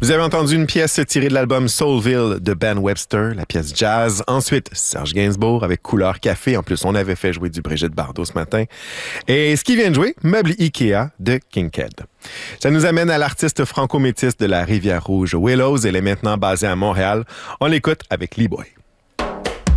Vous avez entendu une pièce tirée de l'album Soulville de Ben Webster, la pièce jazz. Ensuite, Serge Gainsbourg avec Couleur Café. En plus, on avait fait jouer du Brigitte Bardot ce matin. Et ce qui vient de jouer, Meuble Ikea de Kinked. Ça nous amène à l'artiste franco-métisse de la Rivière-Rouge, Willows. Elle est maintenant basée à Montréal. On l'écoute avec Lee Boy.